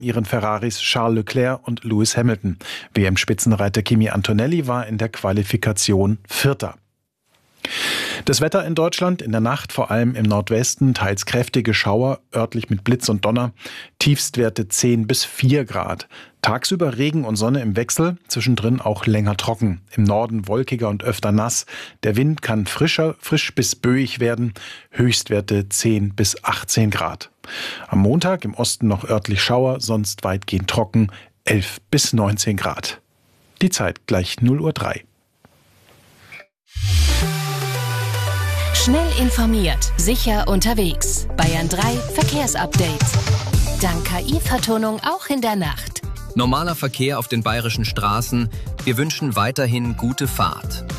ihren Ferraris Charles Leclerc und Lewis Hamilton. WM-Spitzenreiter Kimi Antonelli war in der Qualifikation Vierter. Das Wetter in Deutschland in der Nacht vor allem im Nordwesten, teils kräftige Schauer, örtlich mit Blitz und Donner, Tiefstwerte 10 bis 4 Grad. Tagsüber Regen und Sonne im Wechsel, zwischendrin auch länger trocken. Im Norden wolkiger und öfter nass. Der Wind kann frisch bis böig werden, Höchstwerte 10 bis 18 Grad. Am Montag im Osten noch örtlich Schauer, sonst weitgehend trocken, 11 bis 19 Grad. Die Zeit gleich 0:03 Uhr. Schnell informiert, sicher unterwegs. Bayern 3 Verkehrsupdate. Dank KI-Vertonung auch in der Nacht. Normaler Verkehr auf den bayerischen Straßen. Wir wünschen weiterhin gute Fahrt.